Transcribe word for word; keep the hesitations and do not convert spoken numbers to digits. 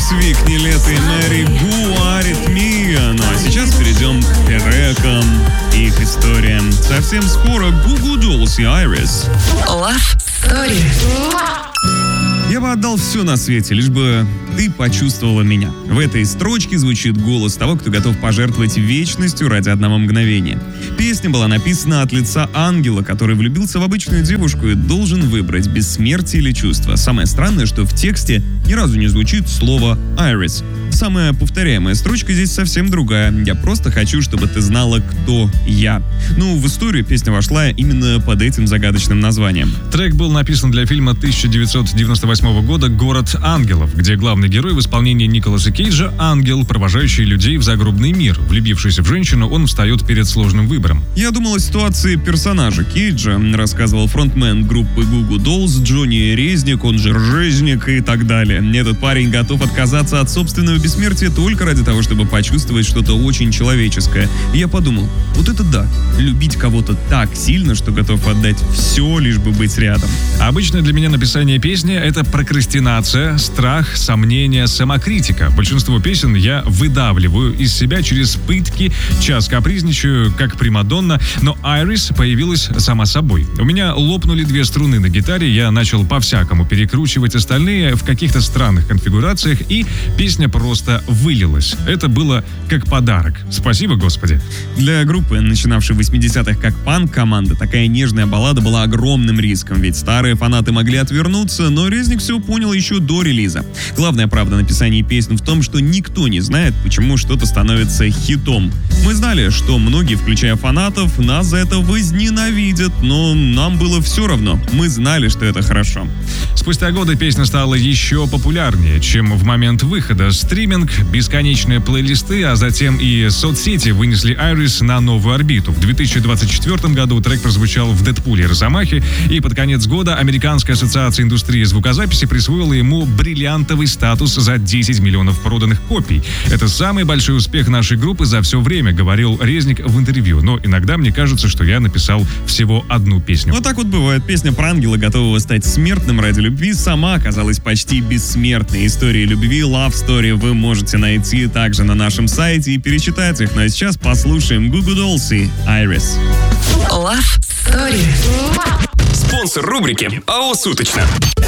Свикни лето и Мэри Гу, Аритмия. Ну а сейчас перейдем к трекам и их историям. Совсем скоро Goo Goo Dolls и Iris. Love Story. Я бы отдал все на свете, лишь бы ты почувствовала меня. В этой строчке звучит голос того, кто готов пожертвовать вечностью ради одного мгновения. Песня была написана от лица ангела, который влюбился в обычную девушку и должен выбрать бессмертие или чувство. Самое странное, что в тексте ни разу не звучит слово «Iris». Самая повторяемая строчка здесь совсем другая. «Я просто хочу, чтобы ты знала, кто я». Ну, в историю песня вошла именно под этим загадочным названием. Трек был написан для фильма тысяча девятьсот девяносто восьмого года «Город ангелов», где главный герой в исполнении Николаса Кейджа — ангел, провожающий людей в загробный мир. Влюбившись в женщину, он встает перед сложным выбором. Я думал о ситуации персонажа Кейджа, рассказывал фронтмен группы Goo Goo Dolls Джонни Резник, он же Ржезник и так далее. Этот парень готов отказаться от собственного бессмертия только ради того, чтобы почувствовать что-то очень человеческое. И я подумал, вот это да, любить кого-то так сильно, что готов отдать все, лишь бы быть рядом. Обычно для меня написание песни — это прокрастинация, страх, сомнения, самокритика. Большинство песен я выдавливаю из себя через пытки, час капризничаю, как примадонна, но Iris появилась сама собой. У меня лопнули две струны на гитаре, я начал по-всякому перекручивать остальные в каких-то странных конфигурациях, и песня просто вылилась. Это было как подарок. Спасибо, Господи. Для группы, начинавшей в восьмидесятых как панк-команда, такая нежная баллада была огромным риском, ведь старые фанаты могли отвернуться, но Резник все понял еще до релиза. Главная правда написания песен в том, что никто не знает, почему что-то становится хитом. Мы знали, что многие, включая фанатов, нас за это возненавидят, но нам было все равно. Мы знали, что это хорошо. Спустя годы песня стала еще популярнее, чем в момент выхода. Стриминг, бесконечные плейлисты, а затем и соцсети вынесли Iris на новую орбиту. В две тысячи двадцать четвёртом году трек прозвучал в «Дэдпуле» Росомахи, и под конец года Американская ассоциация индустрии звукозаписи присвоила ему бриллиантовый статус за десять миллионов проданных копий. Это самый большой успех нашей группы за все время, говорил Резник в интервью. Но иногда мне кажется, что я написал всего одну песню. Вот так вот бывает. Песня про ангела, готового стать смертным ради любви, сама оказалась почти бессмертной. Истории любви, love story вы можете найти также на нашем сайте и перечитать их. Ну а сейчас послушаем Goo Goo Dolls и Iris. Love Story. Спонсор рубрики АО «Суточно».